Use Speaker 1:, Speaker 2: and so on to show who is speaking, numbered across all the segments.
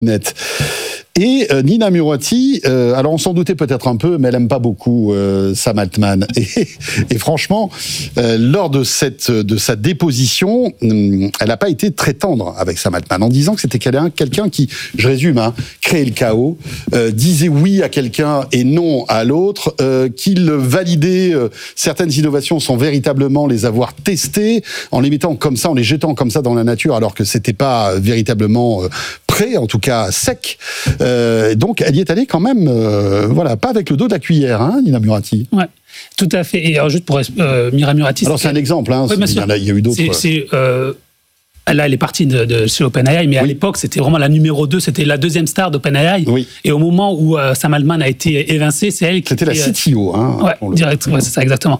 Speaker 1: net. Et Nina Murati, alors on s'en doutait peut-être un peu, mais elle aime pas beaucoup Sam Altman. Et franchement, lors de sa déposition, elle n'a pas été très tendre avec Sam Altman, en disant que c'était quelqu'un qui, je résume, créait le chaos, disait oui à quelqu'un et non à l'autre, qu'il validait certaines innovations sans véritablement les avoir testées, en les mettant comme ça, en les jetant comme ça dans la nature, alors que c'était pas véritablement prêt, en tout cas sec. Donc, elle y est allée quand même, pas avec le dos de la cuillère, Nina Murati.
Speaker 2: Ouais, tout à fait. Et alors, juste pour Nina Murati...
Speaker 1: Alors, c'est un exemple,
Speaker 2: ouais,
Speaker 1: il y a eu d'autres...
Speaker 2: Là, elle est partie de chez OpenAI, mais à l'époque, c'était vraiment la numéro 2, c'était la deuxième star d'OpenAI. Oui. Et au moment où Sam Altman a été évincé, c'est elle qui...
Speaker 1: C'était la CTO,
Speaker 2: direct, c'est ça, exactement.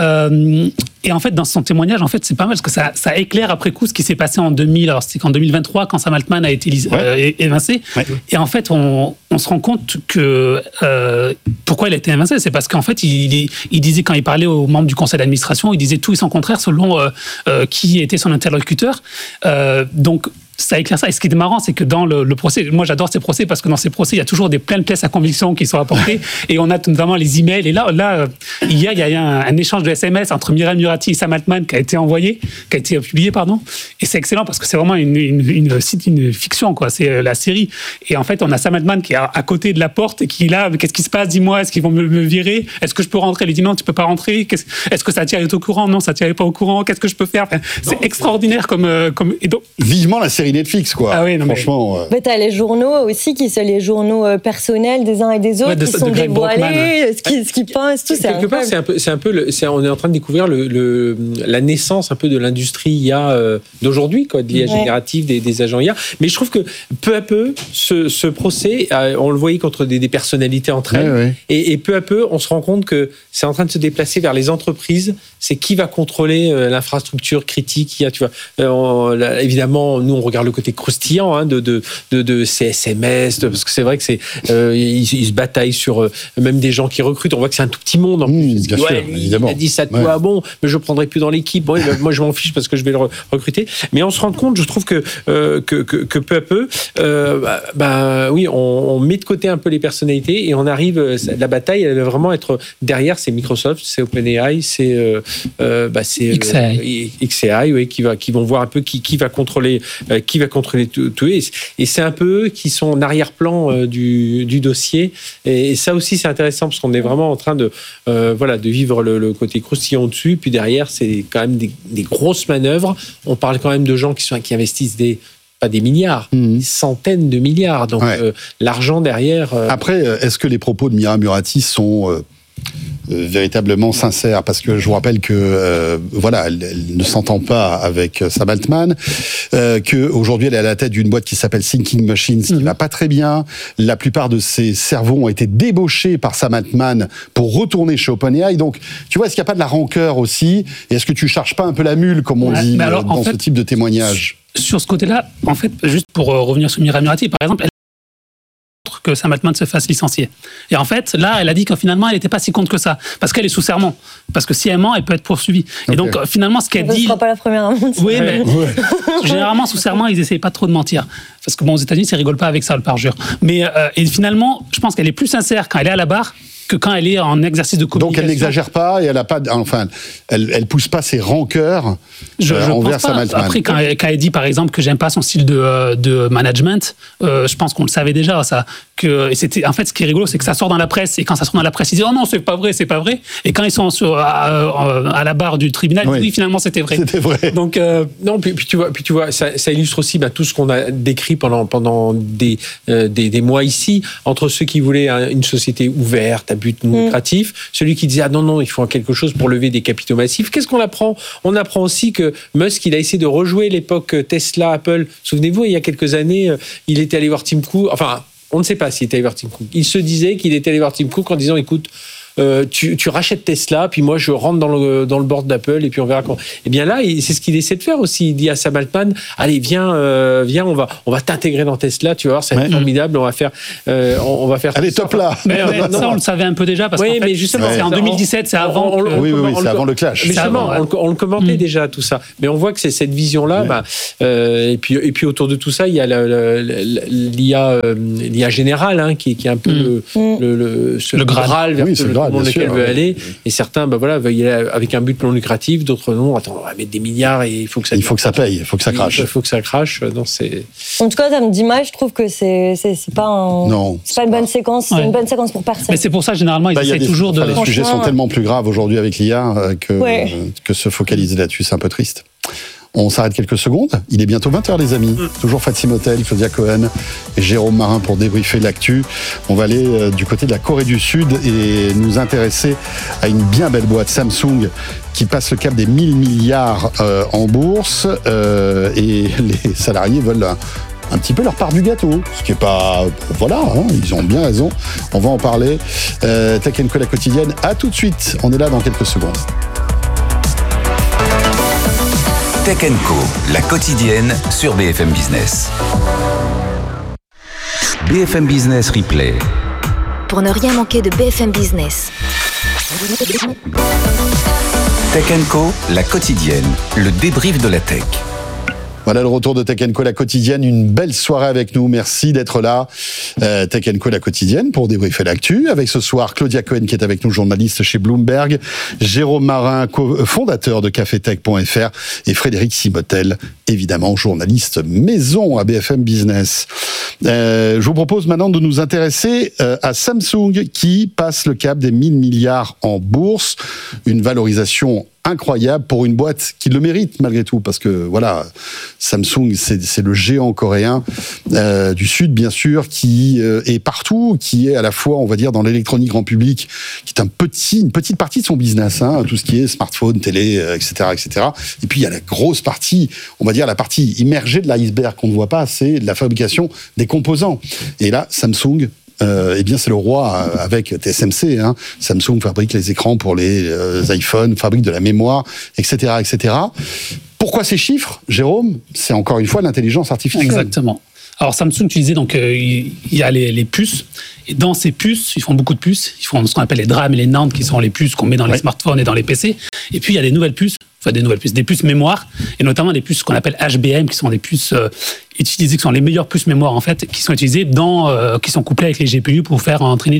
Speaker 2: Et en fait, dans son témoignage, en fait, c'est pas mal, parce que ça éclaire après coup ce qui s'est passé en 2000, alors c'était qu'en 2023, quand Sam Altman a été évincé. Ouais. Et en fait, on se rend compte que pourquoi il a été évincé, c'est parce qu'en fait, il disait, quand il parlait aux membres du conseil d'administration, il disait tout et son contraire selon qui était son interlocuteur. Donc, ça éclaire ça. Et ce qui est marrant, c'est que dans le procès, moi j'adore ces procès parce que dans ces procès, il y a toujours plein de pièces à conviction qui sont apportées et on a notamment les emails. Et là hier, il y a eu un échange de SMS entre Mira Murati et Sam Altman qui a été publié, pardon. Et c'est excellent parce que c'est vraiment une fiction, quoi. C'est la série. Et en fait, on a Sam Altman qui est à côté de la porte et qui est là, qu'est-ce qui se passe? Dis-moi, est-ce qu'ils vont me virer? Est-ce que je peux rentrer? Il lui dit non, tu peux pas rentrer. Est-ce que Satya est au courant? Non, Satya n'est pas au courant. Qu'est-ce que je peux faire? C'est extraordinaire comme et donc,
Speaker 1: vivement la série Netflix, quoi.
Speaker 2: Ah oui, non,
Speaker 1: franchement.
Speaker 3: Mais t'as les journaux aussi, qui sont les journaux personnels des uns et des autres, qui sont dévoilés, ce qu'ils pensent, tout ça.
Speaker 4: Quelque part, on est en train de découvrir la naissance un peu de l'industrie IA d'aujourd'hui, quoi, de l'IA générative, des agents IA. Mais je trouve que peu à peu, ce procès, on le voyait contre des personnalités entre elles, et peu à peu, on se rend compte que c'est en train de se déplacer vers les entreprises. C'est qui va contrôler l'infrastructure critique IA, tu vois. Évidemment, nous on regarde le côté croustillant de ces SMS, parce que c'est vrai que ils se bataillent sur même des gens qui recrutent. On voit que c'est un tout petit monde en plus.
Speaker 1: Bien sûr, évidemment.
Speaker 4: Il a dit ça, toi, bon, mais je le prendrai plus dans l'équipe. Bon, moi je m'en fiche parce que je vais le recruter. Mais on se rend compte, je trouve que peu à peu, oui, on met de côté un peu les personnalités et on arrive. La bataille, elle va vraiment être derrière. C'est Microsoft, c'est OpenAI, c'est XAI, oui, qui vont voir un peu qui va contrôler tout. Et c'est un peu eux qui sont en arrière-plan du dossier. Et ça aussi, c'est intéressant parce qu'on est vraiment en train de vivre le côté croustillant dessus. Puis derrière, c'est quand même des grosses manœuvres. On parle quand même de gens qui investissent pas des milliards, des centaines de milliards. Donc l'argent derrière...
Speaker 1: Après, est-ce que les propos de Mira Murati sont... véritablement sincère, parce que je vous rappelle que elle ne s'entend pas avec Sam Altman, qu'aujourd'hui elle est à la tête d'une boîte qui s'appelle Thinking Machines, qui va pas très bien. La plupart de ses cerveaux ont été débauchés par Sam Altman pour retourner chez OpenAI. Donc, tu vois, est-ce qu'il n'y a pas de la rancœur aussi? Et est-ce que tu charges pas un peu la mule, comme on dit, dans ce type de témoignage?
Speaker 2: Sur ce côté-là, en fait, juste pour revenir sur Mira Murati, par exemple, que Sam Altman se fasse licencier. Et en fait, là, elle a dit que finalement, elle n'était pas si contre que ça, parce qu'elle est sous serment. Parce que si elle ment, elle peut être poursuivie. Okay. Et donc, finalement, ce qu'elle dit...
Speaker 3: Ce ne sera pas la première à mentir.
Speaker 2: Oui, mais généralement, sous serment, ils n'essayent pas trop de mentir. Parce que, aux États-Unis, ils ne rigolent pas avec ça, le parjure. Mais et finalement, je pense qu'elle est plus sincère quand elle est à la barre que quand elle est en exercice de communication.
Speaker 1: Donc elle n'exagère pas et elle a pas, elle pousse pas ses rancœurs envers Sam Altman.
Speaker 2: Après, quand elle dit par exemple que j'aime pas son style de management, je pense qu'on le savait déjà ça. Et c'était, en fait, ce qui est rigolo, c'est que ça sort dans la presse et quand ça sort dans la presse, ils disent oh non, c'est pas vrai. Et quand ils sont à la barre du tribunal, ils disent oui, finalement c'était vrai.
Speaker 1: C'était vrai.
Speaker 4: Donc non, puis tu vois, ça illustre aussi tout ce qu'on a décrit pendant des mois ici entre ceux qui voulaient une société ouverte à but non lucratif, celui qui disait ah non, il faut quelque chose pour lever des capitaux massifs. Qu'est-ce qu'on apprend? On apprend aussi que Musk, il a essayé de rejouer l'époque Tesla, Apple. Souvenez-vous, il y a quelques années, il était allé voir Tim Cook. Enfin, on ne sait pas s'il était allé voir Tim Cook. Il se disait qu'il était allé voir Tim Cook en disant écoute, tu rachètes Tesla, puis moi je rentre dans le board d'Apple et puis on verra comment. Et bien là, c'est ce qu'il essaie de faire aussi. Il dit à Sam Altman, allez viens, on va t'intégrer dans Tesla, tu vas voir, ça va être formidable, on va faire.
Speaker 1: Allez, top là.
Speaker 2: Mais ça, on le savait un peu déjà parce qu'en fait,
Speaker 4: mais justement,
Speaker 2: c'est en 2017, c'est avant.
Speaker 1: Oui, c'est avant le clash.
Speaker 4: Mais justement, on le commentait déjà tout ça. Mais on voit que c'est cette vision-là. Et puis autour de tout ça, il y a l'IA générale qui est un peu le Graal vers lequel veut aller. Et certains, veulent y aller avec un but non lucratif. D'autres non. Attends, on va mettre des milliards et il faut que ça
Speaker 1: paye, il faut que ça crache.
Speaker 4: Il faut que ça crache. Non, c'est.
Speaker 3: En tout cas, ça me dit mal. Je trouve que c'est pas c'est pas une bonne séquence. C'est une bonne séquence pour personne.
Speaker 2: Mais c'est pour ça généralement ils essaient toujours de.
Speaker 1: Les sujets sont tellement plus graves aujourd'hui avec l'IA que se focaliser là-dessus, c'est un peu triste. On s'arrête quelques secondes. Il est bientôt 20h, les amis. Toujours Fatima Motel, Claudia Cohen et Jérôme Marin pour débriefer l'actu. On va aller du côté de la Corée du Sud et nous intéresser à une bien belle boîte, Samsung, qui passe le cap des 1000 milliards en bourse. Et les salariés veulent un petit peu leur part du gâteau, ce qui est pas... Voilà, ils ont bien raison. On va en parler. Tech & Co, la quotidienne. À tout de suite. On est là dans quelques secondes.
Speaker 5: Tech & Co, la quotidienne sur BFM Business. BFM Business Replay.
Speaker 6: Pour ne rien manquer de BFM Business.
Speaker 5: Tech & Co, la quotidienne, le débrief de la tech.
Speaker 1: Voilà le retour de Tech & Co, la quotidienne. Une belle soirée avec nous. Merci d'être là. Tech & Co, la quotidienne, pour débriefer l'actu. Avec ce soir, Claudia Cohen qui est avec nous, journaliste chez Bloomberg. Jérôme Marin, fondateur de cafetech.fr. Et Frédéric Simotel, évidemment, journaliste maison à BFM Business. Je vous propose maintenant de nous intéresser à Samsung qui passe le cap des 1000 milliards en bourse. Une valorisation incroyable pour une boîte qui le mérite malgré tout, parce que voilà, Samsung c'est le géant coréen du Sud bien sûr, qui est partout, qui est à la fois on va dire dans l'électronique grand public, qui est une petite partie de son business, tout ce qui est smartphone, télé, etc. Et puis il y a la grosse partie, on va dire la partie immergée de l'iceberg qu'on ne voit pas, c'est la fabrication des composants. Et là, Samsung, c'est le roi avec TSMC. Samsung fabrique les écrans pour les iPhones, fabrique de la mémoire, etc. Pourquoi ces chiffres, Jérôme ? C'est encore une fois l'intelligence artificielle.
Speaker 2: Exactement. Alors Samsung, tu disais, donc il y a les puces, et dans ces puces, ils font beaucoup de puces, ils font ce qu'on appelle les DRAM et les NAND, qui sont les puces qu'on met dans les smartphones et dans les PC, et puis il y a des nouvelles puces, des puces mémoire, et notamment des puces qu'on appelle HBM, qui sont des puces utilisées, qui sont les meilleures puces mémoire en fait, qui sont utilisées qui sont couplées avec les GPU pour faire entraîner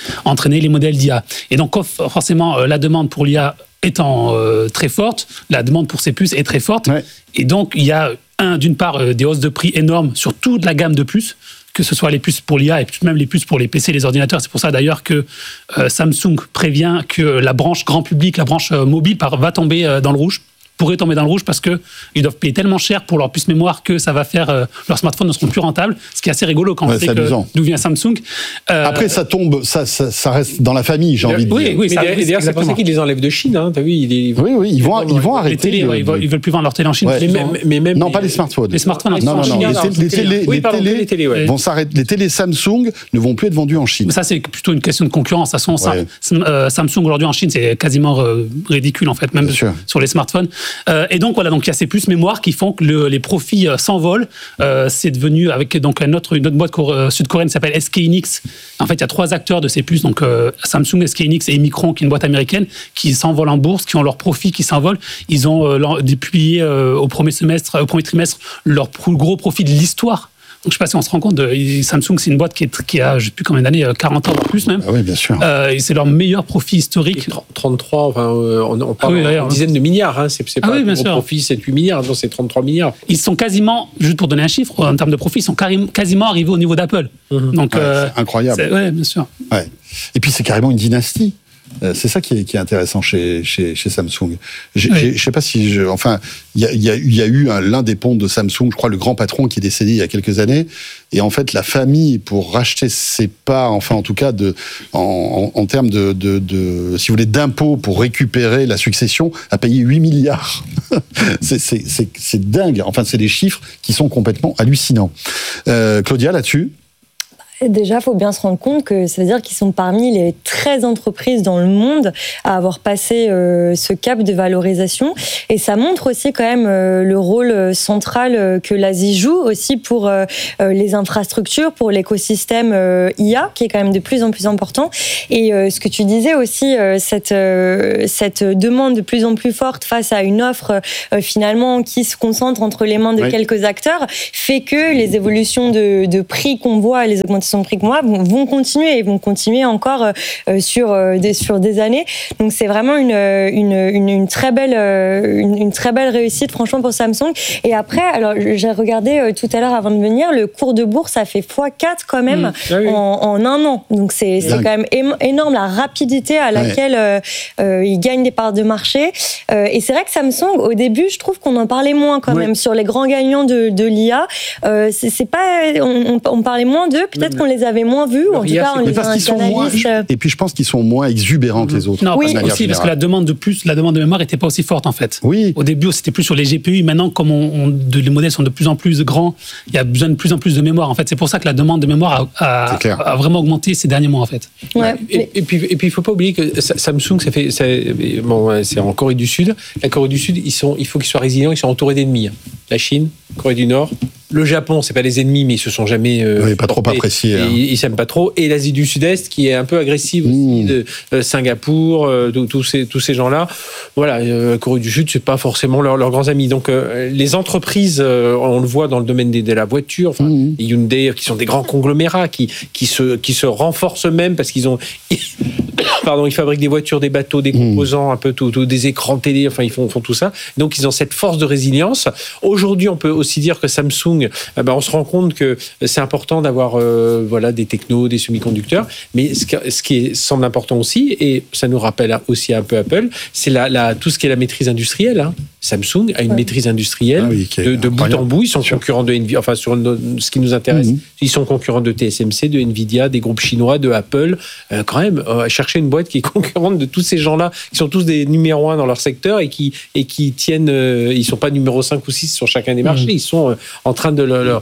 Speaker 2: les modèles d'IA. Et donc forcément, la demande pour l'IA étant très forte, la demande pour ces puces est très forte, et donc il y a d'une part des hausses de prix énormes sur toute la gamme de puces, que ce soit les puces pour l'IA et même les puces pour les PC et les ordinateurs. C'est pour ça d'ailleurs que Samsung prévient que la branche grand public, la branche mobile va tomber dans le rouge. Pourraient tomber dans le rouge parce qu'ils doivent payer tellement cher pour leur puce mémoire que ça va faire leurs smartphones ne seront plus rentables, ce qui est assez rigolo quand on sait d'où vient Samsung.
Speaker 1: Après ça tombe, ça reste dans la famille, j'ai envie de dire.
Speaker 4: Oui, d'ailleurs c'est pour ça qu'ils les enlèvent de Chine, t'as vu, ils
Speaker 1: vont arrêter.
Speaker 2: Les télés, ils veulent plus vendre leurs télés en Chine.
Speaker 1: Mais même non, pas les smartphones.
Speaker 2: Les smartphones,
Speaker 1: les télés vont s'arrêter. Les télés Samsung ne vont plus être vendues en Chine.
Speaker 2: Mais ça c'est plutôt une question de concurrence. De toute façon, Samsung aujourd'hui en Chine c'est quasiment ridicule en fait, même sur les smartphones. Et donc voilà, donc il y a ces puces mémoire qui font que les profits s'envolent. C'est devenu avec donc une autre boîte sud-coréenne qui s'appelle SK Hynix. En fait, il y a 3 acteurs de ces puces, donc Samsung, SK Hynix et Micron, qui est une boîte américaine, qui s'envolent en bourse, qui ont leurs profits qui s'envolent. Ils ont publié au premier trimestre leur plus gros profit de l'histoire. Donc, je ne sais pas si on se rend compte, Samsung, c'est une boîte qui a, je ne sais plus combien d'années, 40 ans ou plus même.
Speaker 1: Ah oui, bien sûr.
Speaker 2: Et c'est leur meilleur profit historique.
Speaker 4: 33, enfin, on parle en dizaines de milliards. C'est pas un gros profit, 7-8 milliards, non, c'est 33 milliards.
Speaker 2: Ils sont quasiment, juste pour donner un chiffre, en termes de profit, ils sont quasiment arrivés au niveau d'Apple. Donc,
Speaker 1: c'est incroyable.
Speaker 2: Oui, bien sûr.
Speaker 1: Ouais. Et puis, c'est carrément une dynastie. C'est ça qui est intéressant chez Samsung. Je sais pas si enfin, il y a eu l'un des pontes de Samsung, je crois le grand patron qui est décédé il y a quelques années, et en fait la famille pour racheter ses parts, enfin en tout cas en termes de si vous voulez d'impôts pour récupérer la succession, a payé 8 milliards. c'est dingue. Enfin c'est des chiffres qui sont complètement hallucinants. Claudia là-dessus.
Speaker 3: Déjà, il faut bien se rendre compte que ça veut dire qu'ils sont parmi les 13 entreprises dans le monde à avoir passé ce cap de valorisation. Et ça montre aussi quand même le rôle central que l'Asie joue aussi pour les infrastructures, pour l'écosystème IA, qui est quand même de plus en plus important. Et ce que tu disais aussi, cette demande de plus en plus forte face à une offre finalement qui se concentre entre les mains de quelques acteurs, fait que les évolutions de prix qu'on voit, les augmentations de prix qu'on voit vont continuer encore sur des années. Donc c'est vraiment une très belle réussite franchement pour Samsung. Et après, alors j'ai regardé tout à l'heure avant de venir, le cours de bourse a fait x4 quand même en un an. Donc c'est quand même énorme la rapidité à laquelle ils gagnent des parts de marché. Et c'est vrai que Samsung, au début, je trouve qu'on en parlait moins quand même sur les grands gagnants de l'IA. C'est pas, on parlait moins d'eux. Peut-être qu'on les avait moins vus. En tout cas, on les a.
Speaker 1: Et puis je pense qu'ils sont moins exubérants que les autres.
Speaker 2: Non, aussi parce que la demande de mémoire n'était pas aussi forte en fait.
Speaker 1: Oui.
Speaker 2: Au début, c'était plus sur les GPU. Maintenant, comme les modèles sont de plus en plus grands, il y a besoin de plus en plus de mémoire. En fait, c'est pour ça que la demande de mémoire a vraiment augmenté ces derniers mois en fait.
Speaker 4: Ouais. Et puis, il faut pas oublier que Samsung, c'est en Corée du Sud. La Corée du Sud, il faut qu'ils soient résilients. Ils sont entourés d'ennemis. La Chine, Corée du Nord. Le Japon, c'est pas des ennemis, mais ils se sont jamais
Speaker 1: pas trop appréciés.
Speaker 4: Ils s'aiment pas trop. Et l'Asie du Sud-Est, qui est un peu agressive aussi, de Singapour, tous ces gens-là. Voilà, la Corée du Sud, c'est pas forcément leurs grands amis. Donc les entreprises, on le voit dans le domaine de la voiture, les Hyundai, qui sont des grands conglomérats, qui se renforcent eux-mêmes parce qu'ils ont, ils fabriquent des voitures, des bateaux, des composants, un peu tout, des écrans télé. Enfin, ils font tout ça. Donc ils ont cette force de résilience. Aujourd'hui, on peut aussi dire que Samsung, on se rend compte que c'est important d'avoir des technos, des semi-conducteurs, mais ce qui semble important aussi, et ça nous rappelle aussi un peu Apple, c'est tout ce qui est la maîtrise industrielle. Hein. Samsung a une maîtrise industrielle de bout en bout. Ils sont concurrents de Nvidia, enfin sur ce qui nous intéresse, ils sont concurrents de TSMC, de Nvidia, des groupes chinois, de Apple. Quand même, chercher une boîte qui est concurrente de tous ces gens-là, qui sont tous des numéros 1 dans leur secteur et qui tiennent, ils sont pas numéro 5 ou 6 sur chacun des marchés, ils sont en train de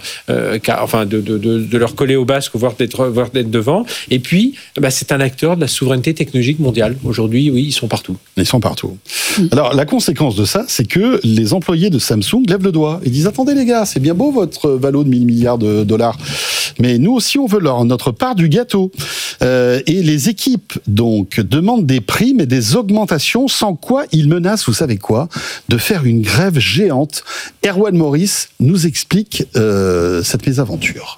Speaker 4: leur coller au basque, voire d'être devant. Et puis, c'est un acteur de la souveraineté technologique mondiale. Aujourd'hui, oui, ils sont partout.
Speaker 1: Ils sont partout. Alors, la conséquence de ça, c'est que les employés de Samsung lèvent le doigt et disent « Attendez les gars, c'est bien beau votre valo de 1000 milliards de dollars, mais nous aussi, on veut notre part du gâteau. » Et les équipes, donc, demandent des primes et des augmentations, sans quoi ils menacent, vous savez quoi, de faire une grève géante. Erwan Morris nous explique cette mésaventure.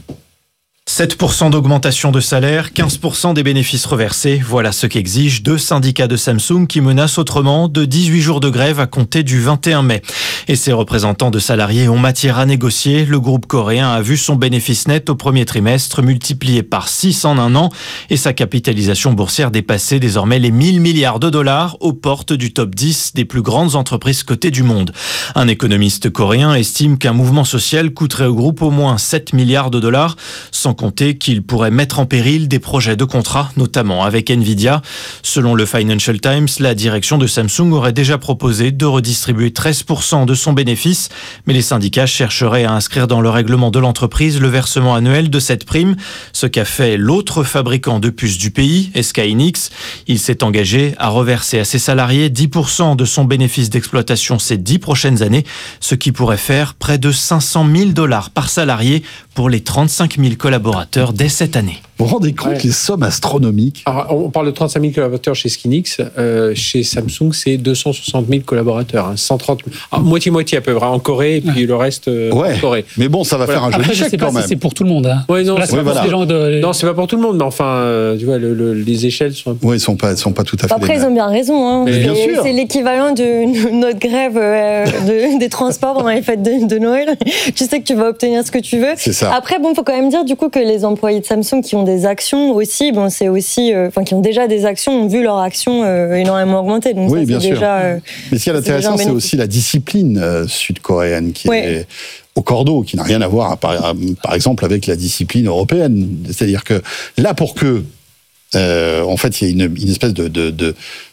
Speaker 7: 7% d'augmentation de salaire, 15% des bénéfices reversés, voilà ce qu'exigent 2 syndicats de Samsung qui menacent autrement de 18 jours de grève à compter du 21 mai. Et ses représentants de salariés ont matière à négocier. Le groupe coréen a vu son bénéfice net au premier trimestre multiplié par 6 en un an et sa capitalisation boursière dépasser désormais les 1000 milliards de dollars aux portes du top 10 des plus grandes entreprises cotées du monde. Un économiste coréen estime qu'un mouvement social coûterait au groupe au moins 7 milliards de dollars, sans compter qu'il pourrait mettre en péril des projets de contrat, notamment avec Nvidia. Selon le Financial Times, la direction de Samsung aurait déjà proposé de redistribuer 13% de son bénéfice, mais les syndicats chercheraient à inscrire dans le règlement de l'entreprise le versement annuel de cette prime, ce qu'a fait l'autre fabricant de puces du pays, SK Hynix. Il s'est engagé à reverser à ses salariés 10% de son bénéfice d'exploitation ces 10 prochaines années, ce qui pourrait faire près de 500 000 $ par salarié pour les 35 000 collaborateurs dès cette année.
Speaker 1: Vous vous rendez compte les sommes astronomiques?
Speaker 4: Alors, on parle de 35 000 collaborateurs chez Skinix. Chez Samsung, c'est 260 000 collaborateurs. Hein, 130 000. Moitié-moitié à peu près en Corée, et puis le reste en Corée.
Speaker 1: Mais bon, ça va faire un joli chèque quand même.
Speaker 2: Je sais pas si c'est pour tout le monde. Hein.
Speaker 4: Ouais, non,
Speaker 2: non,
Speaker 4: c'est pas pour tout le monde, mais enfin, tu vois, les échelles sont un peu...
Speaker 1: Oui, ils sont pas tout à fait.
Speaker 3: Après, ils ont bien raison. Hein.
Speaker 1: Bien sûr.
Speaker 3: C'est l'équivalent de notre grève des transports pendant les fêtes de Noël. Tu sais que tu vas obtenir ce que tu veux.
Speaker 1: C'est ça.
Speaker 3: Après, bon, faut quand même dire du coup que les employés de Samsung qui ont des actions aussi, c'est aussi, qui ont déjà des actions, ont vu leurs actions énormément augmenter. Donc
Speaker 1: oui,
Speaker 3: ça,
Speaker 1: bien sûr.
Speaker 3: Déjà,
Speaker 1: mais ce qui est intéressant, c'est aussi la discipline sud-coréenne qui est au cordeau, qui n'a rien à voir, par exemple, avec la discipline européenne. C'est-à-dire que là, pour que, en fait, il y a une espèce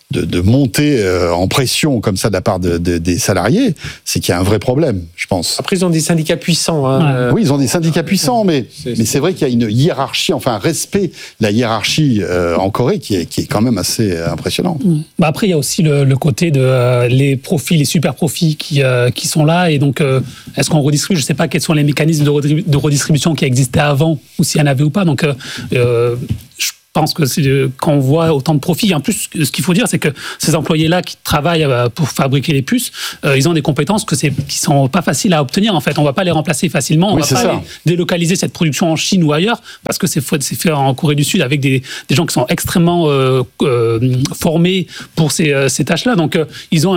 Speaker 1: de monter en pression comme ça de la part des salariés, c'est qu'il y a un vrai problème, je pense.
Speaker 4: Après, ils ont des syndicats puissants. Hein.
Speaker 1: Oui, ils ont des syndicats puissants, mais c'est vrai qu'il y a une hiérarchie, enfin un respect de la hiérarchie en Corée qui est quand même assez impressionnant.
Speaker 2: Après, il y a aussi le côté de les profits, les super profits qui sont là, et donc est-ce qu'on redistribue? Je ne sais pas quels sont les mécanismes de redistribution qui existaient avant, ou s'il y en avait ou pas. Donc, je pense que quand on voit autant de profits, en plus, ce qu'il faut dire, c'est que ces employés-là qui travaillent pour fabriquer les puces, ils ont des compétences qui sont pas faciles à obtenir. En fait, on va pas les remplacer facilement. On va pas délocaliser cette production en Chine ou ailleurs, parce que c'est fait en Corée du Sud avec des gens qui sont extrêmement formés pour ces tâches-là. Donc, ils ont